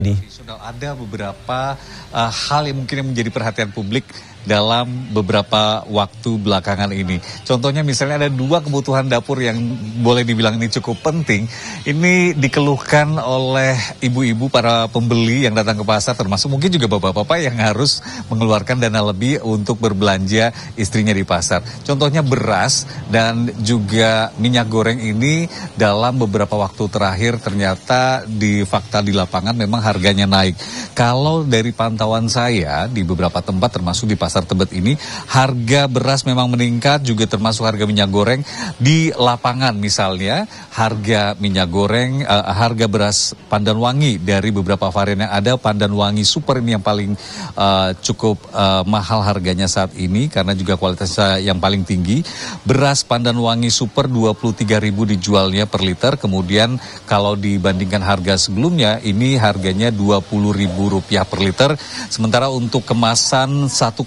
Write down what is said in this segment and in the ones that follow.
Ada beberapa hal yang mungkin menjadi perhatian publik dalam beberapa waktu belakangan ini. Contohnya misalnya ada dua kebutuhan dapur yang boleh dibilang ini cukup penting. Ini dikeluhkan oleh ibu-ibu para pembeli yang datang ke pasar, termasuk mungkin juga bapak-bapak yang harus mengeluarkan dana lebih untuk berbelanja istrinya di pasar. Contohnya beras dan juga minyak goreng ini dalam beberapa waktu terakhir ternyata di fakta di lapangan memang harganya naik. Kalau dari pantauan saya di beberapa tempat termasuk di Pasar Tebet ini, harga beras memang meningkat, juga termasuk harga minyak goreng di lapangan. Misalnya harga minyak goreng, harga beras Pandan Wangi dari beberapa varian yang ada, Pandan Wangi Super ini yang paling cukup mahal harganya saat ini karena juga kualitasnya yang paling tinggi. Beras Pandan Wangi Super 23.000 dijualnya per liter, kemudian kalau dibandingkan harga sebelumnya ini harganya Rp20.000 per liter, sementara untuk kemasan satu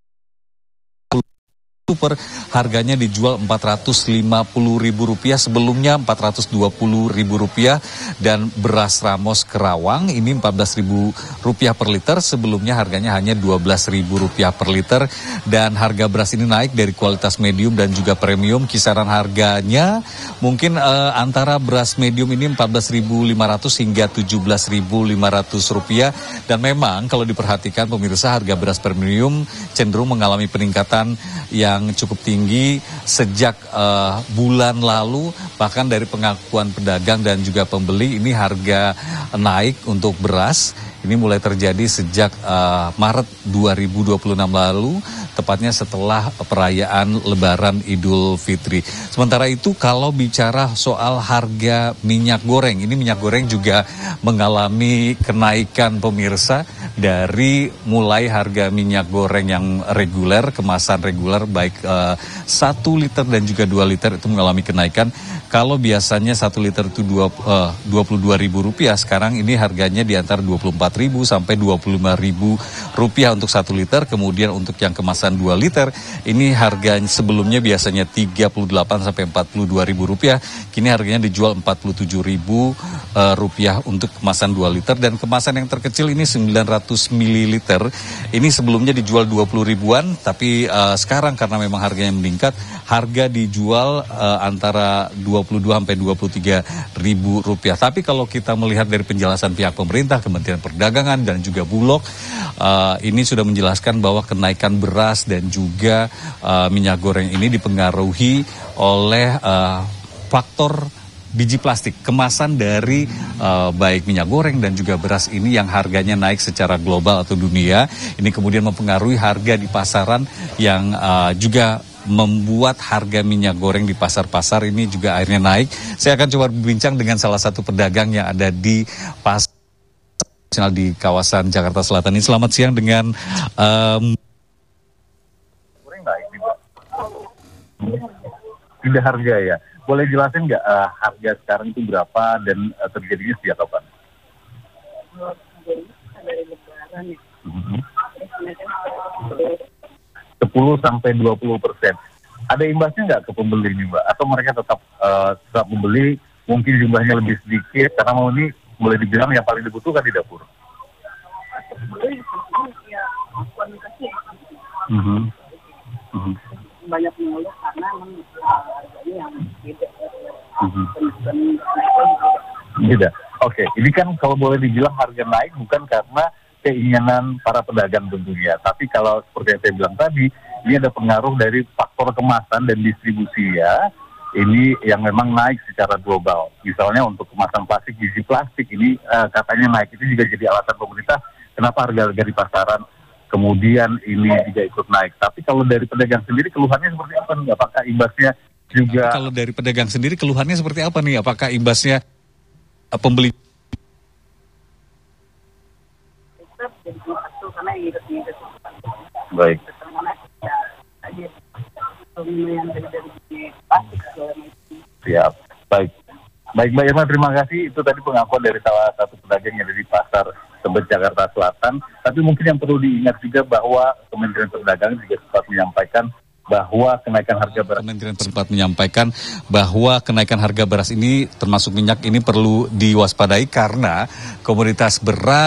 Super harganya dijual Rp450.000, sebelumnya Rp420.000, dan beras Ramos Kerawang ini Rp14.000 per liter, sebelumnya harganya hanya Rp12.000 per liter, dan harga beras ini naik dari kualitas medium dan juga premium. Kisaran harganya mungkin antara beras medium ini Rp14.500 hingga Rp17.500, dan memang kalau diperhatikan pemirsa, harga beras premium cenderung mengalami peningkatan yang cukup tinggi sejak bulan lalu. Bahkan dari pengakuan pedagang dan juga pembeli, ini harga naik untuk beras ini mulai terjadi sejak Maret 2026 lalu, tepatnya setelah perayaan Lebaran Idul Fitri. Sementara itu kalau bicara soal harga minyak goreng, ini minyak goreng juga mengalami kenaikan pemirsa, dari mulai harga minyak goreng yang reguler, kemasan reguler baik 1 liter dan juga 2 liter itu mengalami kenaikan. Kalau biasanya 1 liter itu Rp22.000, sekarang ini harganya di antara Rp24.000 sampai Rp25.000 untuk 1 liter. Kemudian untuk yang kemasan 2 liter, ini harganya sebelumnya biasanya Rp38.000 sampai Rp42.000, kini harganya dijual Rp47.000 untuk kemasan 2 liter. Dan kemasan yang terkecil ini 900 ml, ini sebelumnya dijual Rp20.000-an, tapi sekarang karena memang harganya meningkat, harga dijual antara Rp22 sampai Rp23.000. Tapi kalau kita melihat dari penjelasan pihak pemerintah, Kementerian Perdagangan dan juga Bulog, ini sudah menjelaskan bahwa kenaikan beras dan juga minyak goreng ini dipengaruhi oleh faktor biji plastik, kemasan dari baik minyak goreng dan juga beras ini yang harganya naik secara global atau dunia. Ini kemudian mempengaruhi harga di pasaran yang juga membuat harga minyak goreng di pasar-pasar ini juga akhirnya naik. Saya akan coba berbincang dengan salah satu pedagang yang ada di pasar di kawasan Jakarta Selatan ini. Selamat siang dengan tidak harga ya. Boleh jelasin nggak harga sekarang itu berapa dan terjadinya sejak kapan? Dari Lebaran ya. 10-20%. Ada imbasnya nggak ke pembeli ini, Mbak? Atau mereka tetap membeli, mungkin jumlahnya lebih sedikit karena mau ini boleh dibilang yang paling dibutuhkan di dapur? Banyak mengeluh karena harganya yang beda. Beda. Oke, ini kan kalau boleh dibilang harga naik bukan karena keinginan para pedagang tentunya, tapi kalau seperti yang saya bilang tadi, ini ada pengaruh dari faktor kemasan dan distribusi ya. Ini yang memang naik secara global. Misalnya untuk kemasan plastik, biji plastik ini katanya naik. Itu juga jadi alasan pemerintah kenapa harga-harga di pasaran kemudian ini juga ikut naik. Tapi kalau dari pedagang sendiri keluhannya seperti apa nih? Apakah imbasnya juga... Kalau dari pedagang sendiri keluhannya seperti apa nih? Apakah imbasnya pembeli... Baik. Siap. Baik. Baik, Mbak Irma, terima kasih. Itu tadi pengakuan dari salah satu pedagang yang ada di Pasar Tebet, Jakarta Selatan. Tapi mungkin yang perlu diingat juga bahwa Kementerian Perdagangan juga sempat menyampaikan bahwa kenaikan harga beras. Kementerian sempat menyampaikan bahwa kenaikan harga beras ini termasuk minyak ini perlu diwaspadai karena komoditas beras